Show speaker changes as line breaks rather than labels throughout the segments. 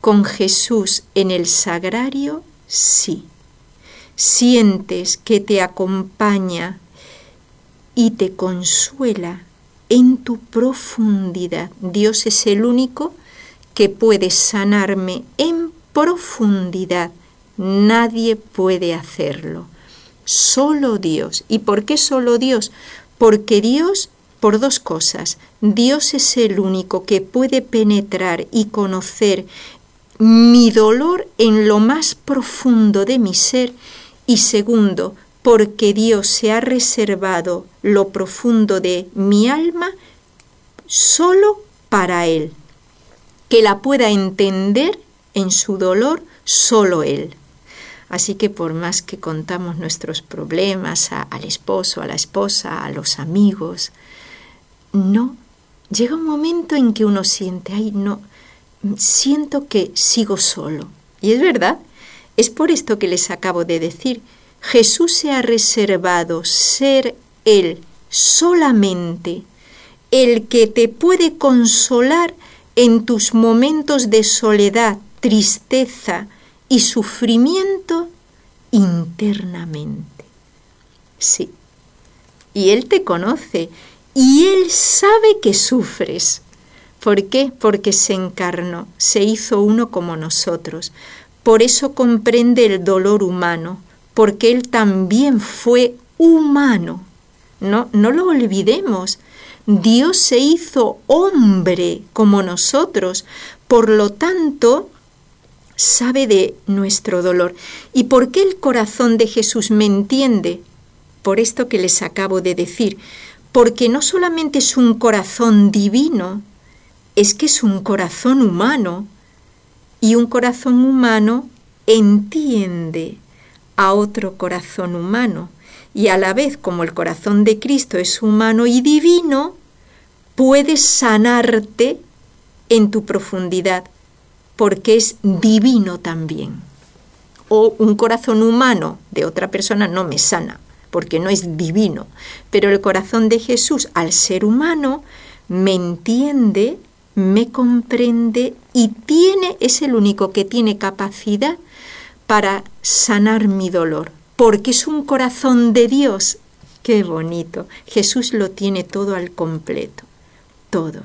Con Jesús en el sagrario, sí. Sientes que te acompaña y te consuela en tu profundidad. Dios es el único que puede sanarme en profundidad. Nadie puede hacerlo. Solo Dios. ¿Y por qué solo Dios? Porque Dios, por dos cosas. Dios es el único que puede penetrar y conocer mi dolor en lo más profundo de mi ser. Y segundo, porque Dios se ha reservado lo profundo de mi alma solo para Él. Que la pueda entender en su dolor solo Él. Así que por más que contamos nuestros problemas al esposo, a la esposa, a los amigos, no, llega un momento en que uno siente, ay, no, siento que sigo solo. Y es verdad, es por esto que les acabo de decir, Jesús se ha reservado ser Él solamente el que te puede consolar en tus momentos de soledad, tristeza y sufrimiento internamente. Sí, y Él te conoce y Él sabe que sufres. ¿Por qué? Porque se encarnó, se hizo uno como nosotros. Por eso comprende el dolor humano, porque Él también fue humano. No lo olvidemos. Dios se hizo hombre como nosotros, por lo tanto, sabe de nuestro dolor. ¿Y por qué el corazón de Jesús me entiende? Por esto que les acabo de decir, porque no solamente es un corazón divino, es que es un corazón humano, y un corazón humano entiende a otro corazón humano, y a la vez, como el corazón de Cristo es humano y divino, puede sanarte en tu profundidad, porque es divino también. O un corazón humano de otra persona no me sana, porque no es divino, pero el corazón de Jesús, al ser humano, me entiende, me comprende y es el único que tiene capacidad para sanar mi dolor, porque es un corazón de Dios. ¡Qué bonito! Jesús lo tiene todo al completo, todo.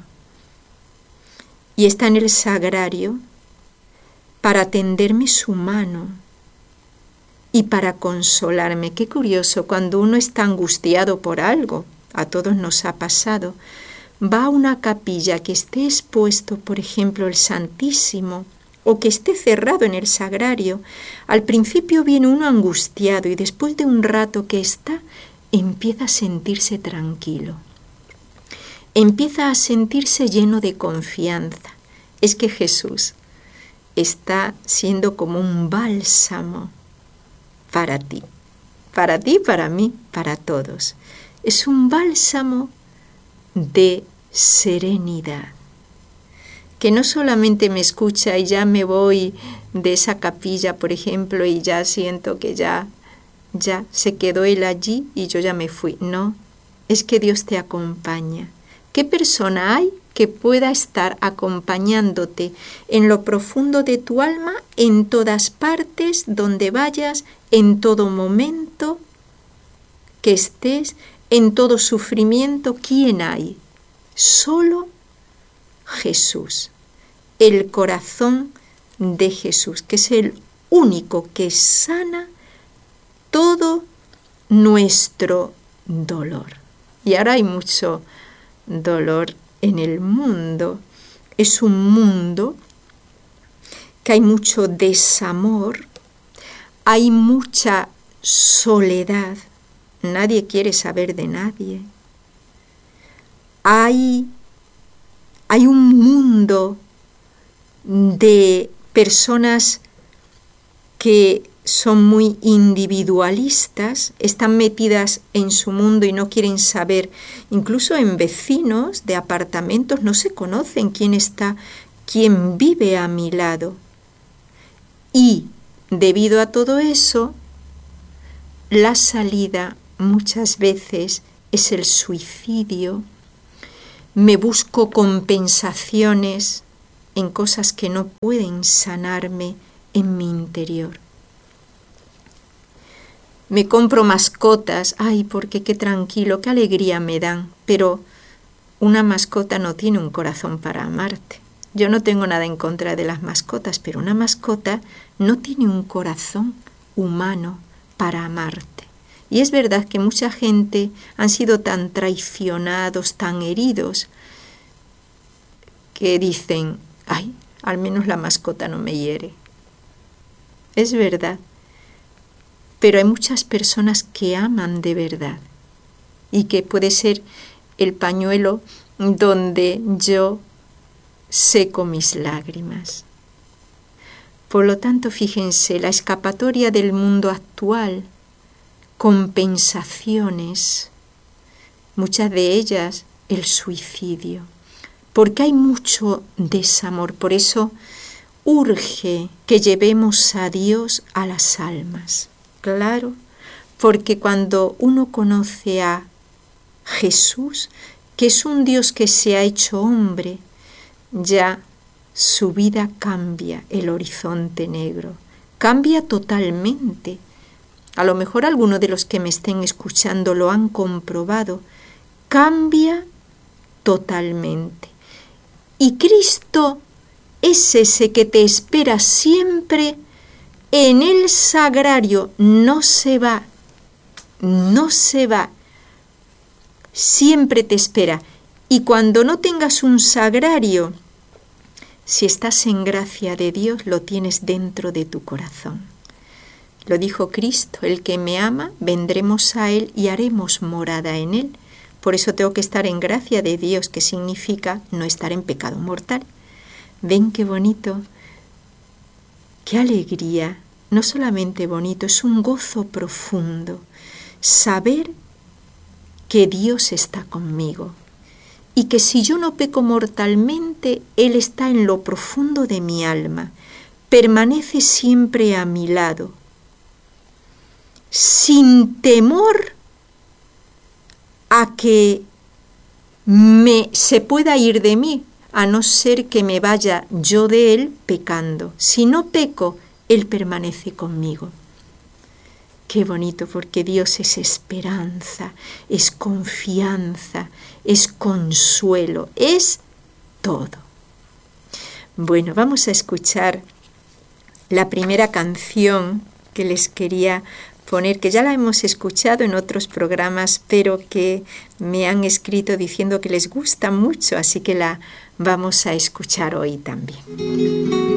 Y está en el sagrario para tenderme su mano y para consolarme. Qué curioso, cuando uno está angustiado por algo, a todos nos ha pasado, va a una capilla que esté expuesto, por ejemplo, el Santísimo, o que esté cerrado en el sagrario. Al principio viene uno angustiado y después de un rato que está, empieza a sentirse tranquilo. Empieza a sentirse lleno de confianza. Es que Jesús está siendo como un bálsamo para ti, para mí, para todos. Es un bálsamo de serenidad, que no solamente me escucha y ya me voy de esa capilla, por ejemplo, y ya siento que ya se quedó Él allí y yo ya me fui. No, es que Dios te acompaña. ¿Qué persona hay que pueda estar acompañándote en lo profundo de tu alma, en todas partes, donde vayas, en todo momento que estés, en todo sufrimiento? ¿Quién hay? Solo Jesús, el corazón de Jesús, que es el único que sana todo nuestro dolor. Y ahora hay mucho dolor en el mundo. Es un mundo que hay mucho desamor, hay mucha soledad, nadie quiere saber de nadie. Hay un mundo de personas que son muy individualistas, están metidas en su mundo y no quieren saber. Incluso en vecinos de apartamentos no se conocen quién vive a mi lado. Y debido a todo eso, la salida muchas veces es el suicidio. Me busco compensaciones en cosas que no pueden sanarme en mi interior. Me compro mascotas, ay, porque qué tranquilo, qué alegría me dan, pero una mascota no tiene un corazón para amarte. Yo no tengo nada en contra de las mascotas, pero una mascota no tiene un corazón humano para amarte. Y es verdad que mucha gente han sido tan traicionados, tan heridos, que dicen, ay, al menos la mascota no me hiere. Es verdad. Pero hay muchas personas que aman de verdad y que puede ser el pañuelo donde yo seco mis lágrimas. Por lo tanto, fíjense, la escapatoria del mundo actual, compensaciones, muchas de ellas el suicidio, porque hay mucho desamor. Por eso urge que llevemos a Dios a las almas. Claro, porque cuando uno conoce a Jesús, que es un Dios que se ha hecho hombre, ya su vida cambia, el horizonte negro, cambia totalmente. A lo mejor algunos de los que me estén escuchando lo han comprobado, cambia totalmente. Y Cristo es ese que te espera siempre en el sagrario, no se va, siempre te espera. Y cuando no tengas un sagrario, si estás en gracia de Dios, lo tienes dentro de tu corazón. Lo dijo Cristo, el que me ama, vendremos a Él y haremos morada en Él. Por eso tengo que estar en gracia de Dios, que significa no estar en pecado mortal. ¿Ven qué bonito? ¡Qué alegría! No solamente bonito, es un gozo profundo. Saber que Dios está conmigo y que si yo no peco mortalmente, Él está en lo profundo de mi alma, permanece siempre a mi lado, sin temor a que se pueda ir de mí, a no ser que me vaya yo de Él pecando. Si no peco, Él permanece conmigo. Qué bonito, porque Dios es esperanza, es confianza, es consuelo, es todo. Bueno, vamos a escuchar la primera canción que les quería poner, que ya la hemos escuchado en otros programas, pero que me han escrito diciendo que les gusta mucho, así que la vamos a escuchar hoy también.